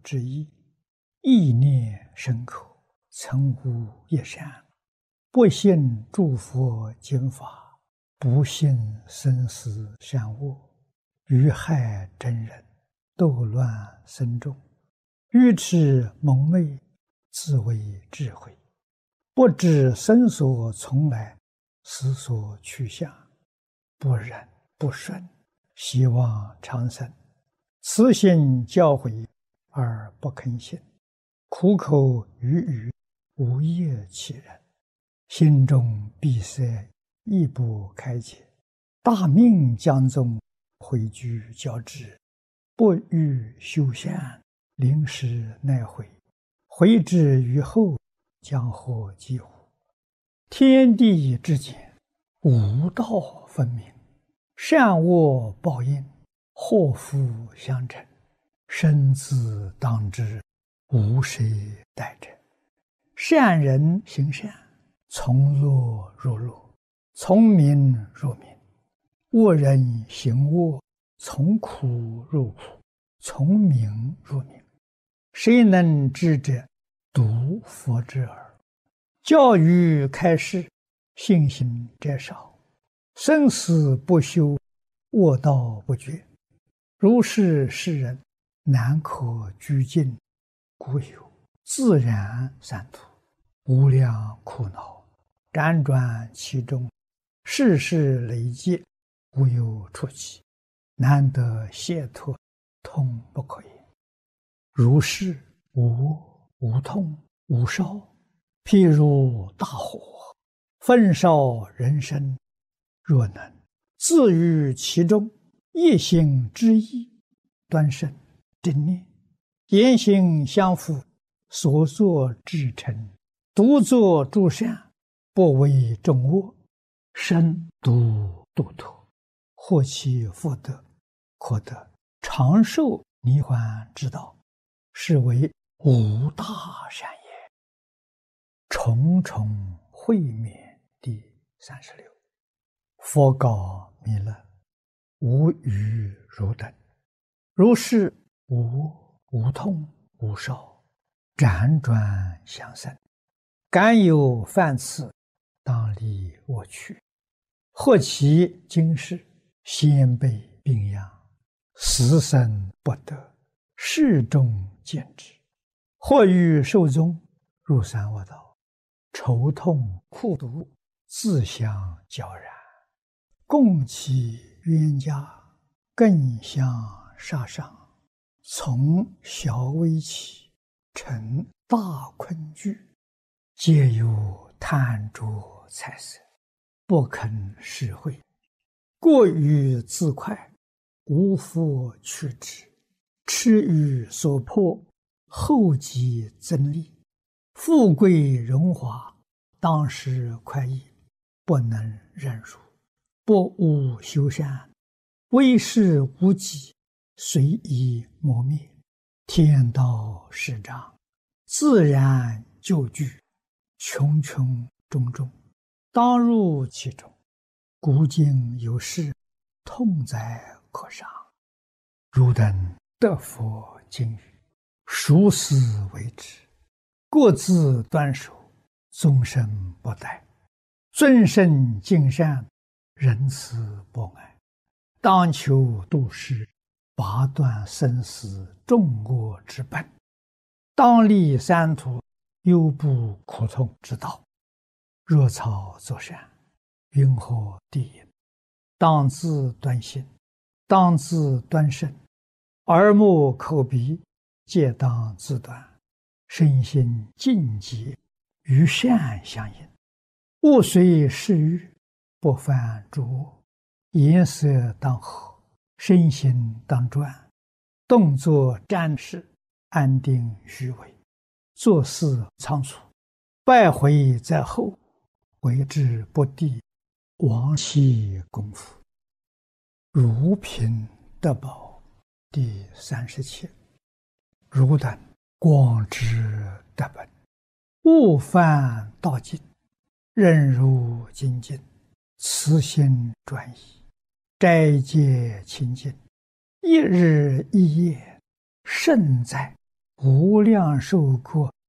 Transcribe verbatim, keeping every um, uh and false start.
之意，意念深口，曾无一善。不信诸佛经法，不信生死善恶，愚害真人，斗乱僧众，愚痴蒙昧，自为智慧，不知生所从来，死所去向，不忍不顺，希望长生，慈心教诲而不肯信，苦口语语，无业其人，心中闭塞，亦不开解，大命将终，回居交织，不欲修善，临时奈悔，悔之于后，将获几乎？天地之间，无道分明，善恶报应，祸福相承，生自当之，无谁代者。善人行善，从恶入恶，从明入明；恶人行恶，从苦入苦，从明入明。谁能知者？独佛之耳。教育开示，信心者少，生死不休，恶道不绝。如是世人，难可居尽，故有自然三途，无量苦恼，辗转其中，世事累积，无有出期，难得解脱，痛不可言。如是无无痛无烧，譬如大火，焚烧人生，若能自于其中，一心之意，端身正念，言行相符，所作至诚，独作诸善，不为众恶，身独度脱，获其福德，可得长寿涅槃之道，是为无大善也。重重会面第三十六。佛告弥勒：无余汝等，如是无无痛无烧，辗转相生，敢有犯次，当离我去。或其今世，先辈病殃，死生不得，世众见之。或欲寿终，入三恶道，愁痛苦毒，自相交然，共其冤家，更相杀伤，从小危起，成大困惧，皆有贪着财色，不肯施惠，过于自快，无复去之，痴于所迫，后继增利，富贵荣华，当时快意，不能忍辱，不务修善，为事无己，随意磨灭，天道失彰，自然就具，穷穷种种，当入其中。古今有事，痛哉可伤。汝等得佛经语，熟思为之，各自端守，终身不殆，尊圣敬善，仁慈博爱，当求度世，拔断生死众恶之本，当立三途，忧怖苦痛之道。若草作善，云何地也？当自端心，当自端身，耳目口鼻皆当自端，身心净洁，与善相应，勿随世欲，不犯诸恶，颜色当和，身心当专，动作瞻视，安定虚伪，做事仓促，败毁在后，为之不第，亡其功夫。如贫得宝第三十七。汝等广知得本，勿犯道尽，任如精进，慈心专一，斋戒清净，一日一夜，胜在无量寿国